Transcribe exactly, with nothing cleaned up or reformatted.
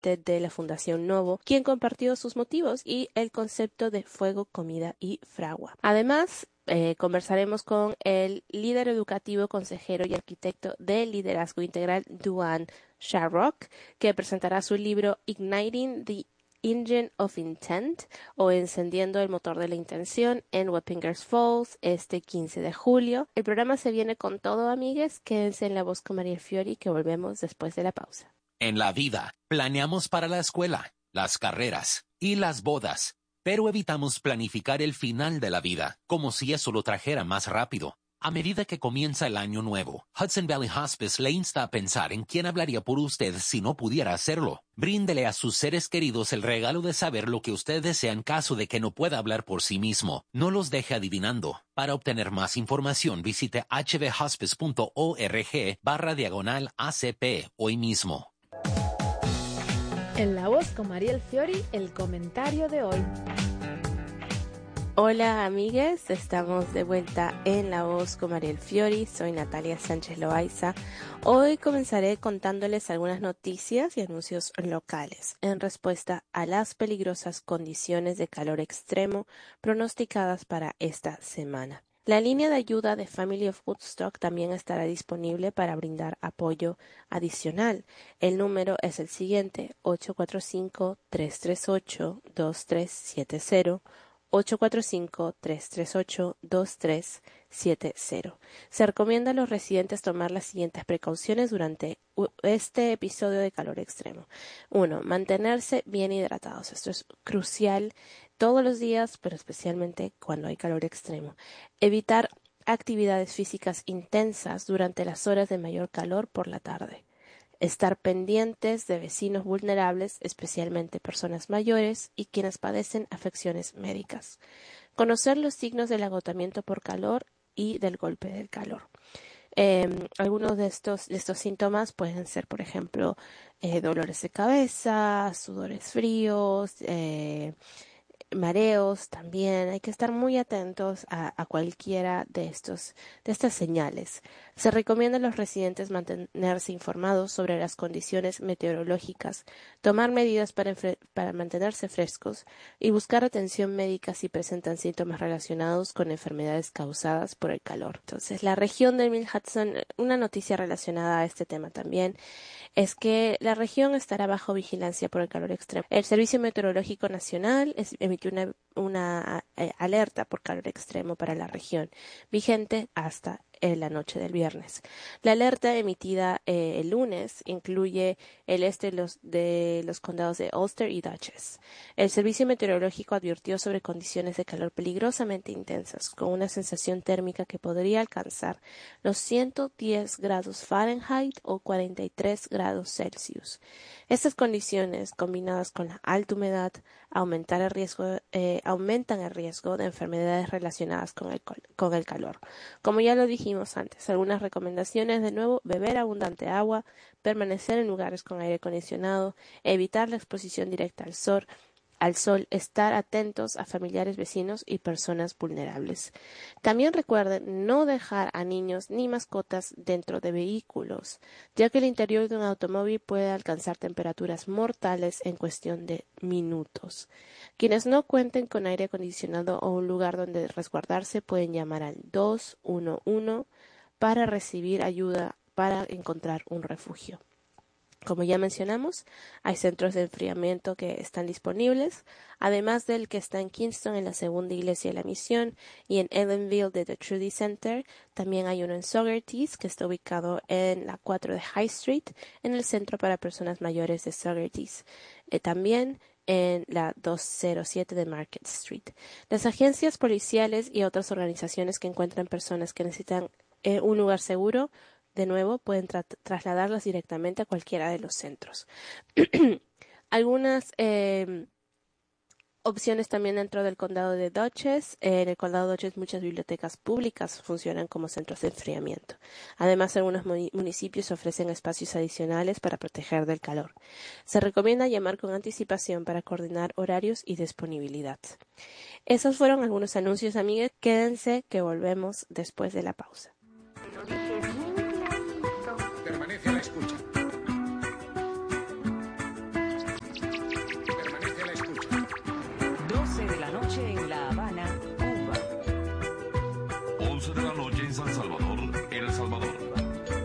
presidente de la Fundación Novo, quien compartió sus motivos y el concepto de fuego, comida y fragua. Además, Eh, conversaremos con el líder educativo, consejero y arquitecto de liderazgo integral, Duane Sharrock, que presentará su libro Igniting the Engine of Intent o Encendiendo el motor de la intención en Wappingers Falls este quince de julio. El programa se viene con todo, amigues. Quédense en La Voz con Mariel Fiori, que volvemos después de la pausa. En la vida, planeamos para la escuela, las carreras y las bodas, pero evitamos planificar el final de la vida, como si eso lo trajera más rápido. A medida que comienza el año nuevo, Hudson Valley Hospice le insta a pensar en quién hablaría por usted si no pudiera hacerlo. Bríndele a sus seres queridos el regalo de saber lo que usted desea en caso de que no pueda hablar por sí mismo. No los deje adivinando. Para obtener más información, visite hvhospice.org barra diagonal ACP hoy mismo. En La Voz con Mariel Fiori, el comentario de hoy. Hola amigues, estamos de vuelta en La Voz con Mariel Fiori, soy Natalia Sánchez Loaiza. Hoy comenzaré contándoles algunas noticias y anuncios locales en respuesta a las peligrosas condiciones de calor extremo pronosticadas para esta semana. La línea de ayuda de Family of Woodstock también estará disponible para brindar apoyo adicional. El número es el siguiente: ocho cuatro cinco, tres tres ocho, dos tres siete cero, ocho cuatro cinco, tres tres ocho, dos tres siete cero. Se recomienda a los residentes tomar las siguientes precauciones durante este episodio de calor extremo. uno. Mantenerse bien hidratados. Esto es crucial todos los días, pero especialmente cuando hay calor extremo. Evitar actividades físicas intensas durante las horas de mayor calor por la tarde. Estar pendientes de vecinos vulnerables, especialmente personas mayores y quienes padecen afecciones médicas. Conocer los signos del agotamiento por calor y del golpe del calor. Eh, algunos de estos, de estos síntomas pueden ser, por ejemplo, eh, dolores de cabeza, sudores fríos, eh, mareos también. Hay que estar muy atentos a, a cualquiera de estos de estas señales. Se recomienda a los residentes mantenerse informados sobre las condiciones meteorológicas, tomar medidas para, para mantenerse frescos y buscar atención médica si presentan síntomas relacionados con enfermedades causadas por el calor. Entonces, la región de Mid Hudson, una noticia relacionada a este tema también, es que la región estará bajo vigilancia por el calor extremo. El Servicio Meteorológico Nacional es, emitió una, una eh, alerta por calor extremo para la región, vigente hasta en la noche del viernes. La alerta emitida eh, el lunes incluye el este de los, de los condados de Ulster y Dutchess. El Servicio Meteorológico advirtió sobre condiciones de calor peligrosamente intensas, con una sensación térmica que podría alcanzar los ciento diez grados Fahrenheit o cuarenta y tres grados Celsius. Estas condiciones, combinadas con la alta humedad, aumentar el riesgo, eh, aumentan el riesgo de enfermedades relacionadas con el, con el calor. Como ya lo dijimos antes, algunas recomendaciones: de nuevo, beber abundante agua, permanecer en lugares con aire acondicionado, evitar la exposición directa al sol, al sol, estar atentos a familiares, vecinos y personas vulnerables. También recuerden no dejar a niños ni mascotas dentro de vehículos, ya que el interior de un automóvil puede alcanzar temperaturas mortales en cuestión de minutos. Quienes no cuenten con aire acondicionado o un lugar donde resguardarse pueden llamar al dos uno uno para recibir ayuda para encontrar un refugio. Como ya mencionamos, hay centros de enfriamiento que están disponibles, además del que está en Kingston, en la Segunda Iglesia de la Misión, y en Ellenville de The Trudy Center. También hay uno en Saugerties, que está ubicado en la cuatro de High Street, en el Centro para Personas Mayores de Saugerties. Eh, también en la doscientos siete de Market Street. Las agencias policiales y otras organizaciones que encuentran personas que necesitan eh, un lugar seguro, de nuevo, pueden tra trasladarlas directamente a cualquiera de los centros. Algunas eh, opciones también dentro del condado de Dutchess. Eh, en el condado de Dutchess muchas bibliotecas públicas funcionan como centros de enfriamiento. Además, algunos municipios ofrecen espacios adicionales para proteger del calor. Se recomienda llamar con anticipación para coordinar horarios y disponibilidad. Esos fueron algunos anuncios, amigues. Quédense que volvemos después de la pausa. Permanece a la escucha. doce de la noche en San Salvador, El Salvador.